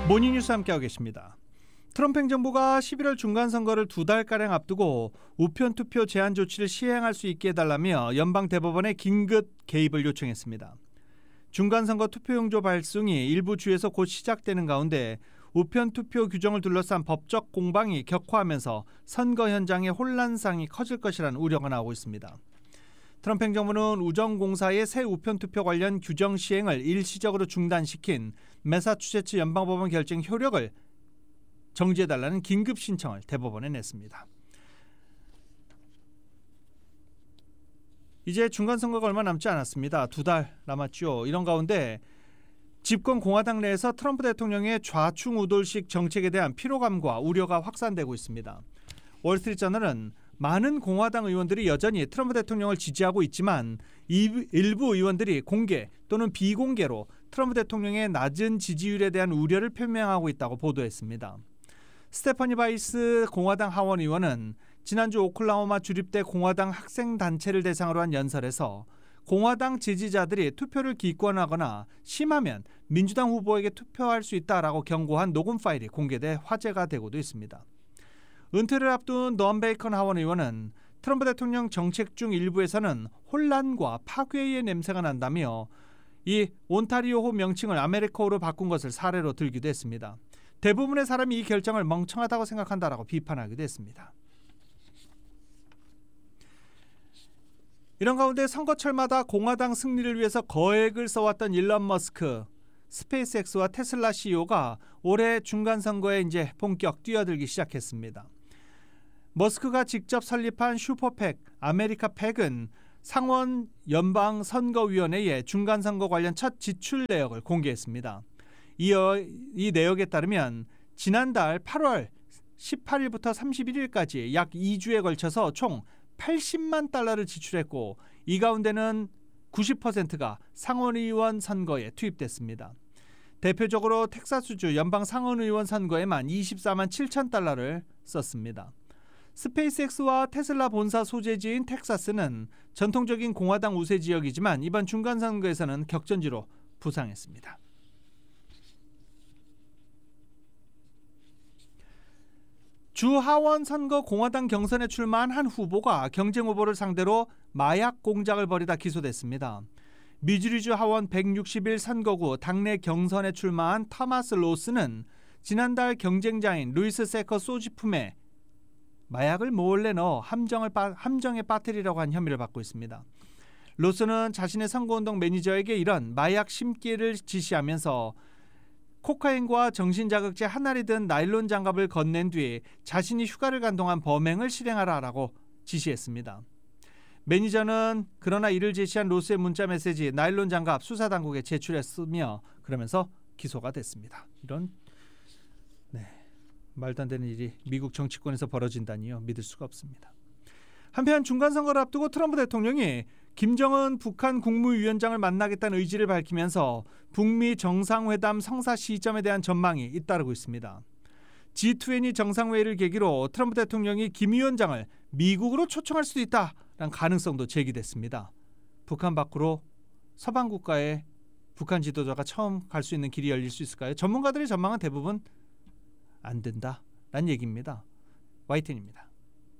모닝뉴스 함께하고 계십니다. 트럼프 행정부가 11월 중간선거를 2달가량 앞두고 우편투표 제한 조치를 시행할 수 있게 해달라며 연방대법원에 긴급 개입을 요청했습니다. 중간선거 투표용지 발송이 일부 주에서 곧 시작되는 가운데 우편투표 규정을 둘러싼 법적 공방이 격화하면서 선거 현장의 혼란상이 커질 것이라는 우려가 나오고 있습니다. 트럼프 행정부는 우정공사의 새 우편투표 관련 규정 시행을 일시적으로 중단시킨 매사추세츠 연방법원 결정 효력을 정지해달라는 긴급 신청을 대법원에 냈습니다. 이제 중간선거가 얼마 남지 않았습니다. 2달 남았죠. 이런 가운데 집권 공화당 내에서 트럼프 대통령의 좌충우돌식 정책에 대한 피로감과 우려가 확산되고 있습니다. 월스트리트저널은 많은 공화당 의원들이 여전히 트럼프 대통령을 지지하고 있지만 일부 의원들이 공개 또는 비공개로 트럼프 대통령의 낮은 지지율에 대한 우려를 표명하고 있다고 보도했습니다. 스테파니 바이스 공화당 하원 의원은 지난주 오클라호마 주립대 공화당 학생단체를 대상으로 한 연설에서 공화당 지지자들이 투표를 기권하거나 심하면 민주당 후보에게 투표할 수 있다라고 경고한 녹음 파일이 공개돼 화제가 되고도 있습니다. 은퇴를 앞둔 넌 베이컨 하원 의원은 트럼프 대통령 정책 중 일부에서는 혼란과 파괴의 냄새가 난다며 이 온타리오호 명칭을 아메리카호로 바꾼 것을 사례로 들기도 했습니다. 대부분의 사람이 이 결정을 멍청하다고 생각한다라고 비판하기도 했습니다. 이런 가운데 선거철마다 공화당 승리를 위해서 거액을 써왔던 일론 머스크, 스페이스X와 테슬라 CEO가 올해 중간선거에 이제 본격 뛰어들기 시작했습니다. 머스크가 직접 설립한 슈퍼팩, 아메리카 팩은 상원 연방선거위원회에 중간선거 관련 첫 지출 내역을 공개했습니다. 이 내역에 따르면 지난달 8월 18일부터 31일까지 약 2주에 걸쳐서 총 80만 달러를 지출했고 이 가운데는 90%가 상원의원 선거에 투입됐습니다. 대표적으로 텍사스주 연방 상원의원 선거에만 24만 7천 달러를 썼습니다. 스페이스X와 테슬라 본사 소재지인 텍사스는 전통적인 공화당 우세 지역이지만 이번 중간선거에서는 격전지로 부상했습니다. 주 하원 선거 공화당 경선에 출마한 한 후보가 경쟁 후보를 상대로 마약 공작을 벌이다 기소됐습니다. 미주리주 하원 160일 선거구 당내 경선에 출마한 토마스 로스는 지난달 경쟁자인 루이스 세커 소지품에 마약을 몰래 넣어 함정에 빠뜨리려고 한 혐의를 받고 있습니다. 로스는 자신의 선거운동 매니저에게 이런 마약 심기를 지시하면서 코카인과 정신자극제 한 알이 든 나일론 장갑을 건넨 뒤 자신이 휴가를 간 동안 범행을 실행하라라고 지시했습니다. 매니저는 그러나 이를 제시한 로스의 문자 메시지 나일론 장갑 수사당국에 제출했으며 그러면서 기소가 됐습니다. 이런 말도 안 되는 일이 미국 정치권에서 벌어진다니요. 믿을 수가 없습니다. 한편 중간선거를 앞두고 트럼프 대통령이 김정은 북한 국무위원장을 만나겠다는 의지를 밝히면서 북미 정상회담 성사 시점에 대한 전망이 잇따르고 있습니다. G20 정상회의를 계기로 트럼프 대통령이 김 위원장을 미국으로 초청할 수도 있다는 가능성도 제기됐습니다. 북한 밖으로 서방 국가에 북한 지도자가 처음 갈 수 있는 길이 열릴 수 있을까요? 전문가들의 전망은 대부분 안 된다라는 얘기입니다. YTN입니다.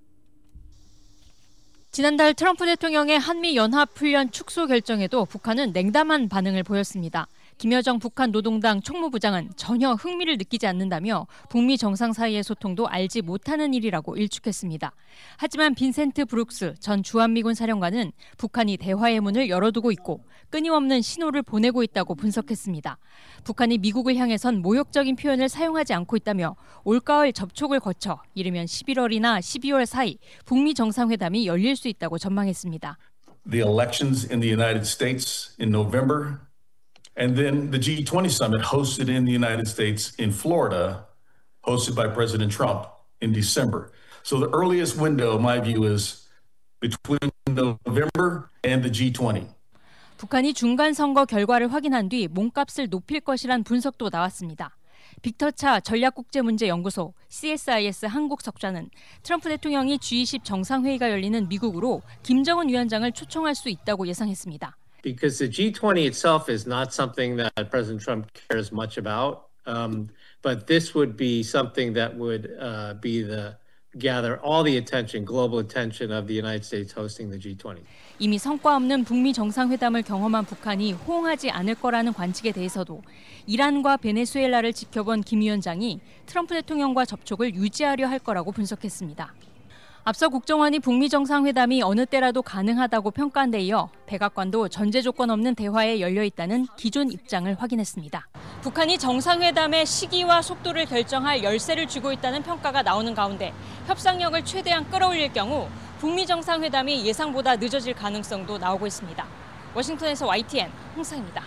지난달 트럼프 대통령의 한미연합훈련 축소 결정에도 북한은 냉담한 반응을 보였습니다. 김여정 북한 노동당 총무부장은 전혀 흥미를 느끼지 않는다며 북미 정상 사이의 소통도 알지 못하는 일이라고 일축했습니다. 하지만 빈센트 브룩스 전 주한미군 사령관은 북한이 대화의 문을 열어두고 있고 끊임없는 신호를 보내고 있다고 분석했습니다. 북한이 미국을 향해선 모욕적인 표현을 사용하지 않고 있다며 올가을 접촉을 거쳐 이르면 11월이나 12월 사이 북미 정상회담이 열릴 수 있다고 전망했습니다. The elections in the United States in November and then the G20 summit hosted in the United States in Florida, hosted by President Trump in December. So the earliest window, my view, is between November and the G20. 북한이 중간선거 결과를 확인한 뒤 몸값을 높일 것이란 분석도 나왔습니다. 빅터차 전략국제문제연구소 CSIS 한국 석좌는 트럼프 대통령이 G20 정상회의가 열리는 미국으로 김정은 위원장을 초청할 수 있다고 예상했습니다. Because the G20 itself is not something that President Trump cares much about. But this would be something that would gather all the attention, global attention of the United States hosting the G20. 이미 성과 없는 북미 정상회담을 경험한 북한이 호응하지 않을 거라는 관측에 대해서도 이란과 베네수엘라를 지켜본 김 위원장이 트럼프 대통령과 접촉을 유지하려 할 거라고 분석했습니다. 앞서 국정원이 북미 정상회담이 어느 때라도 가능하다고 평가한 데 이어 백악관도 전제 조건 없는 대화에 열려 있다는 기존 입장을 확인했습니다. 북한이 정상회담의 시기와 속도를 결정할 열쇠를 쥐고 있다는 평가가 나오는 가운데 협상력을 최대한 끌어올릴 경우 북미 정상회담이 예상보다 늦어질 가능성도 나오고 있습니다. 워싱턴에서 YTN 홍사입니다.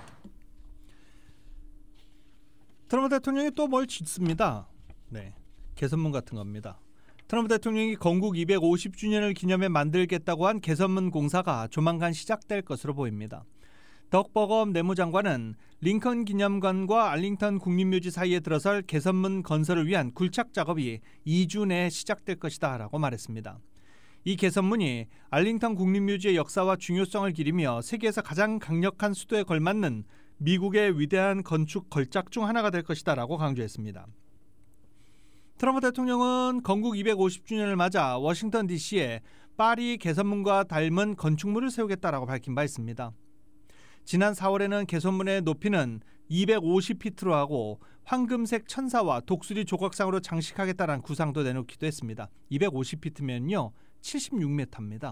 트럼프 대통령이 또 뭘 짓습니다. 네, 개선문 같은 겁니다. 트럼프 대통령이 건국 250주년을 기념해 만들겠다고 한 개선문 공사가 조만간 시작될 것으로 보입니다. 덕 버검 내무장관은 링컨 기념관과 알링턴 국립묘지 사이에 들어설 개선문 건설을 위한 굴착 작업이 2주 내에 시작될 것이다 라고 말했습니다. 이 개선문이 알링턴 국립묘지의 역사와 중요성을 기리며 세계에서 가장 강력한 수도에 걸맞는 미국의 위대한 건축 걸작 중 하나가 될 것이다 라고 강조했습니다. 트럼프 대통령은 건국 250주년을 맞아 워싱턴 DC에 파리 개선문과 닮은 건축물을 세우겠다라고 밝힌 바 있습니다. 지난 4월에는 개선문의 높이는 250피트로 하고 황금색 천사와 독수리 조각상으로 장식하겠다는 구상도 내놓기도 했습니다. 250피트면요 76m입니다.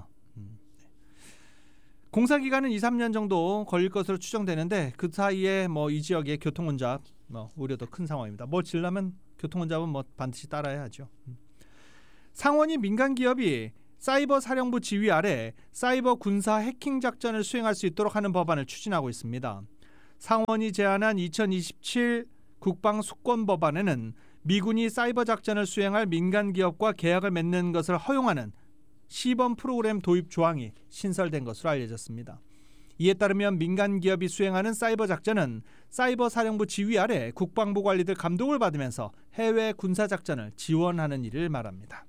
공사 기간은 2-3년 정도 걸릴 것으로 추정되는데 그 사이에 이 지역의 교통 혼잡 우려도 큰 상황입니다. 뭘 지으려면 교통 혼잡은 반드시 따라야죠. 상원이 민간 기업이 사이버 사령부 지휘 아래 사이버 군사 해킹 작전을 수행할 수 있도록 하는 법안을 추진하고 있습니다. 상원이 제안한 2027 국방 수권 법안에는 미군이 사이버 작전을 수행할 민간 기업과 계약을 맺는 것을 허용하는 시범 프로그램 도입 조항이 신설된 것으로 알려졌습니다. 이에 따르면 민간 기업이 수행하는 사이버 작전은 사이버 사령부 지휘 아래 국방부 관리들 감독을 받으면서 해외 군사 작전을 지원하는 일을 말합니다.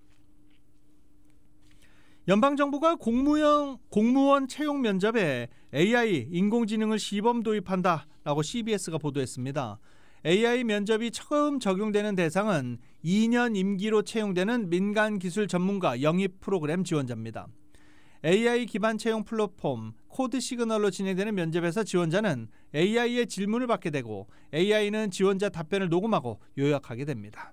연방정부가 공무원 채용 면접에 AI 인공지능을 시범 도입한다라고 CBS가 보도했습니다. AI 면접이 처음 적용되는 대상은 2년 임기로 채용되는 민간 기술 전문가 영입 프로그램 지원자입니다. AI 기반 채용 플랫폼 코드 시그널로 진행되는 면접에서 지원자는 AI의 질문을 받게 되고 AI는 지원자 답변을 녹음하고 요약하게 됩니다.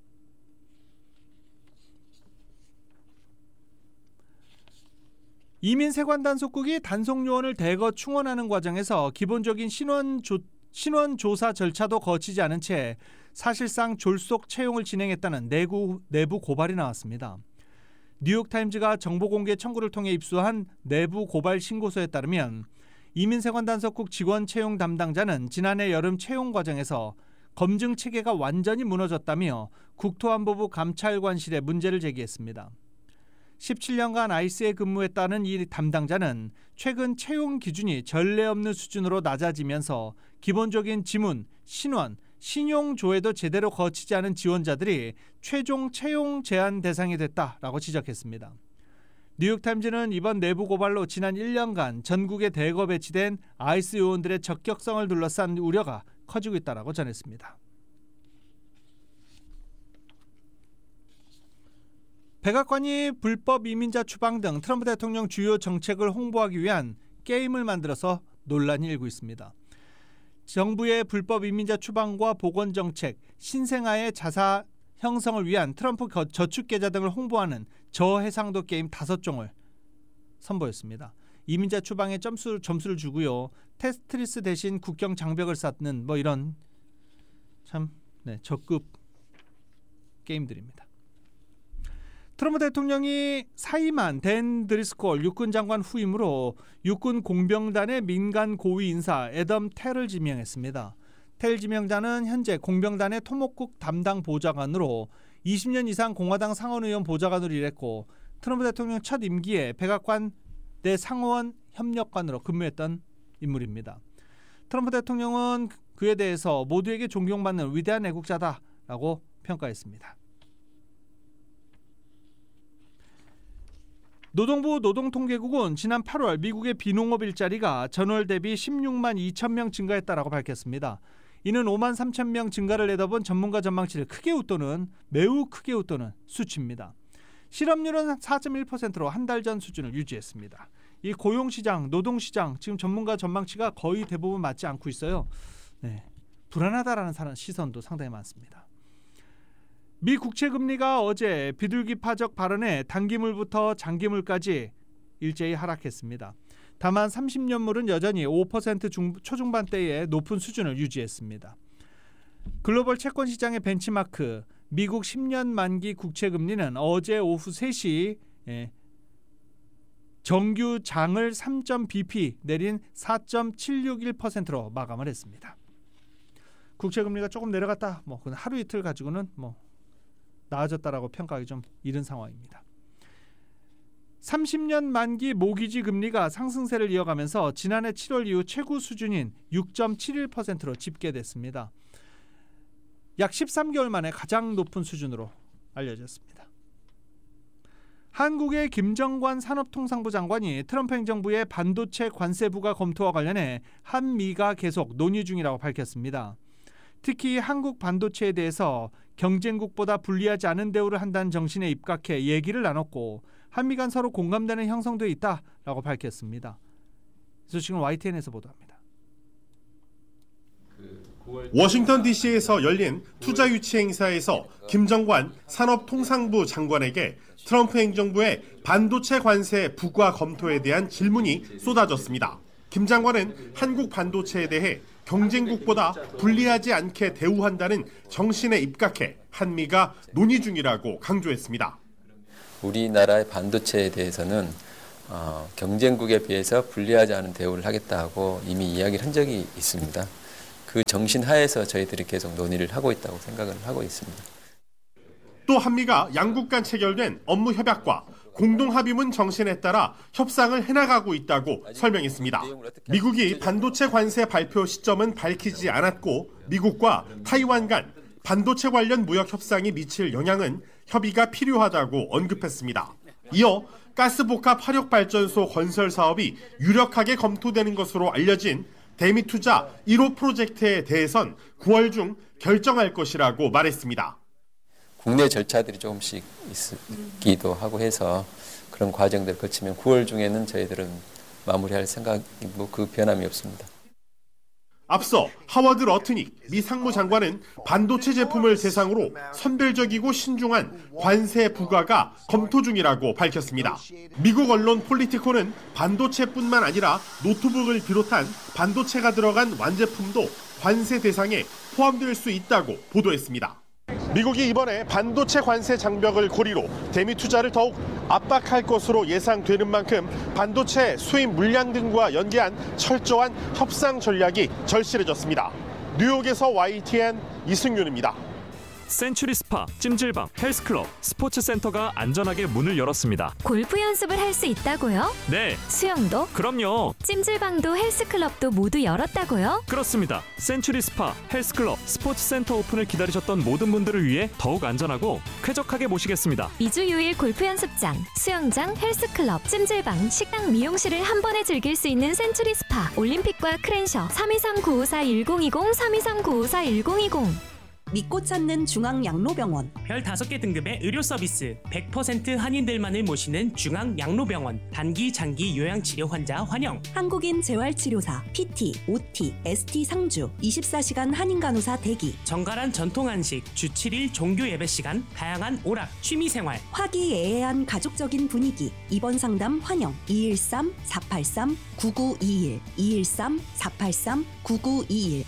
이민 세관 단속국이 단속 요원을 대거 충원하는 과정에서 기본적인 신원 조사 절차도 거치지 않은 채 사실상 졸속 채용을 진행했다는 내부 고발이 나왔습니다. 뉴욕타임즈가 정보공개 청구를 통해 입수한 내부 고발 신고서에 따르면 이민세관 단속국 직원 채용 담당자는 지난해 여름 채용 과정에서 검증 체계가 완전히 무너졌다며 국토안보부 감찰관실에 문제를 제기했습니다. 17년간 아이스에 근무했다는 이 담당자는 최근 채용 기준이 전례 없는 수준으로 낮아지면서 기본적인 지문, 신원, 신용조회도 제대로 거치지 않은 지원자들이 최종 채용 제한 대상이 됐다라고 지적했습니다. 뉴욕타임즈는 이번 내부 고발로 지난 1년간 전국에 대거 배치된 아이스 요원들의 적격성을 둘러싼 우려가 커지고 있다라고 전했습니다. 백악관이 불법 이민자 추방 등 트럼프 대통령 주요 정책을 홍보하기 위한 게임을 만들어서 논란이 일고 있습니다. 정부의 불법 이민자 추방과 보건정책, 신생아의 자사 형성을 위한 트럼프 저축계좌 등을 홍보하는 저해상도 게임 5종을 선보였습니다. 이민자 추방에 점수를 주고요. 테트리스 대신 국경 장벽을 쌓는 이런 참 저급 게임들입니다. 트럼프 대통령이 사임한 댄 드리스콜 육군 장관 후임으로 육군 공병단의 민간 고위 인사 애덤 텔을 지명했습니다. 텔 지명자는 현재 공병단의 토목국 담당 보좌관으로 20년 이상 공화당 상원의원 보좌관으로 일했고 트럼프 대통령 첫 임기에 백악관 내 상원 협력관으로 근무했던 인물입니다. 트럼프 대통령은 그에 대해서 모두에게 존경받는 위대한 애국자다라고 평가했습니다. 노동부 노동통계국은 지난 8월 미국의 비농업 일자리가 전월 대비 16만 2천 명 증가했다라고 밝혔습니다. 이는 5만 3천 명 증가를 내다본 전문가 전망치를 매우 크게 웃도는 수치입니다. 실업률은 4.1%로 한 달 전 수준을 유지했습니다. 이 고용시장, 노동시장 지금 전문가 전망치가 거의 대부분 맞지 않고 있어요. 네, 불안하다라는 시선도 상당히 많습니다. 미 국채금리가 어제 비둘기 파적 발언에 단기물부터 장기물까지 일제히 하락했습니다. 다만 30년물은 여전히 5% 초중반대의 높은 수준을 유지했습니다. 글로벌 채권 시장의 벤치마크 미국 10년 만기 국채금리는 어제 오후 3시 정규 장을 3.bp 내린 4.761%로 마감을 했습니다. 국채금리가 조금 내려갔다, 하루 이틀 가지고는 나아졌다라고 평가하기 좀 이른 상황입니다. 30년 만기 모기지 금리가 상승세를 이어가면서 지난해 7월 이후 최고 수준인 6.71%로 집계됐습니다. 약 13개월 만에 가장 높은 수준으로 알려졌습니다. 한국의 김정관 산업통상부 장관이 트럼프 행정부의 반도체 관세 부과 검토와 관련해 한미가 계속 논의 중이라고 밝혔습니다. 특히 한국 반도체에 대해서 경쟁국보다 불리하지 않은 대우를 한다는 정신에 입각해 얘기를 나눴고 한미 간 서로 공감대는 형성돼 있다라고 밝혔습니다. 이 소식은 YTN에서 보도합니다. 워싱턴 DC에서 열린 투자 유치 행사에서 김정관 산업통상부 장관에게 트럼프 행정부의 반도체 관세 부과 검토에 대한 질문이 쏟아졌습니다. 김 장관은 한국 반도체에 대해 경쟁국보다 불리하지 않게 대우한다는 정신에 입각해 한미가 논의 중이라고 강조했습니다. 우리나라의 반도체에 대해서는 경쟁국에 비해서 불리하지 않은 대우를 하겠다고 이미 이야기를 한 적이 있습니다. 그 정신 하에서 저희들이 계속 논의를 하고 있다고 생각을 하고 있습니다. 또 한미가 양국 간 체결된 업무 협약과 공동합의문 정신에 따라 협상을 해나가고 있다고 설명했습니다. 미국이 반도체 관세 발표 시점은 밝히지 않았고 미국과 타이완 간 반도체 관련 무역 협상이 미칠 영향은 협의가 필요하다고 언급했습니다. 이어 가스복합 화력발전소 건설 사업이 유력하게 검토되는 것으로 알려진 대미투자 1호 프로젝트에 대해선 9월 중 결정할 것이라고 말했습니다. 국내 절차들이 조금씩 있기도 하고 해서 그런 과정들을 거치면 9월 중에는 저희들은 마무리할 생각이고 그 변함이 없습니다. 앞서 하워드 러트닉 미 상무장관은 반도체 제품을 대상으로 선별적이고 신중한 관세 부과가 검토 중이라고 밝혔습니다. 미국 언론 폴리티코는 반도체뿐만 아니라 노트북을 비롯한 반도체가 들어간 완제품도 관세 대상에 포함될 수 있다고 보도했습니다. 미국이 이번에 반도체 관세 장벽을 고리로 대미 투자를 더욱 압박할 것으로 예상되는 만큼 반도체 수입 물량 등과 연계한 철저한 협상 전략이 절실해졌습니다. 뉴욕에서 YTN 이승윤입니다. 센츄리 스파, 찜질방, 헬스클럽, 스포츠센터가 안전하게 문을 열었습니다. 골프 연습을 할 수 있다고요? 네. 수영도? 그럼요. 찜질방도 헬스클럽도 모두 열었다고요? 그렇습니다. 센츄리 스파, 헬스클럽, 스포츠센터 오픈을 기다리셨던 모든 분들을 위해 더욱 안전하고 쾌적하게 모시겠습니다. 2주 6일 골프 연습장, 수영장, 헬스클럽, 찜질방, 식당, 미용실을 한 번에 즐길 수 있는 센츄리 스파, 올림픽과 크랜셔 323-954-1020, 323-954-1020. 믿고 찾는 중앙양로병원. 별 5개 등급의 의료 서비스, 100% 한인들만을 모시는 중앙양로병원. 단기, 장기 요양치료 환자 환영. 한국인 재활치료사, PT, OT, ST 상주, 24시간 한인간호사 대기. 정갈한 전통 한식, 주 7일 종교 예배 시간, 다양한 오락, 취미생활. 화기애애한 가족적인 분위기. 입원 상담 환영. 213-483-9921, 213-483-9921.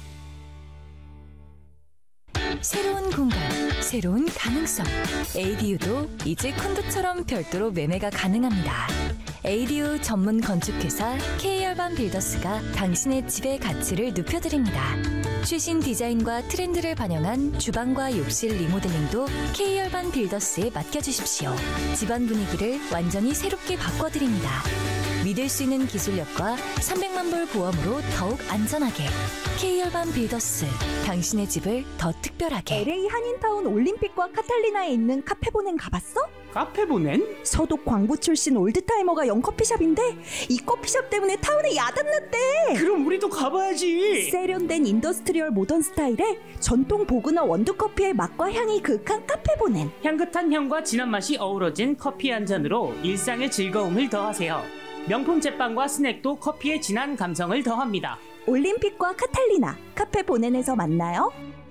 새로운 공간, 새로운 가능성. ADU도 이제 콘도처럼 별도로 매매가 가능합니다. ADU 전문 건축회사 K열반 빌더스가 당신의 집의 가치를 높여드립니다. 최신 디자인과 트렌드를 반영한 주방과 욕실 리모델링도 K열반 빌더스에 맡겨주십시오. 집안 분위기를 완전히 새롭게 바꿔드립니다. 믿을 수 있는 기술력과 300만 불 보험으로 더욱 안전하게. K열반 빌더스, 당신의 집을 더 특별하게. LA 한인타운 올림픽과 카탈리나에 있는 카페보넨 가봤어? 카페보넨? 서독 광부 출신 올드타이머가 연 커피숍인데 이 커피숍 때문에 타운에 야단났대. 그럼 우리도 가봐야지. 세련된 인더스트리얼 모던 스타일의 전통 보그너 원두커피의 맛과 향이 그윽한 카페보넨. 향긋한 향과 진한 맛이 어우러진 커피 한 잔으로 일상의 즐거움을 더하세요. 명품 제빵과 스낵도 커피의 진한 감성을 더합니다. 올림픽과 카탈리나 카페보넨에서 만나요.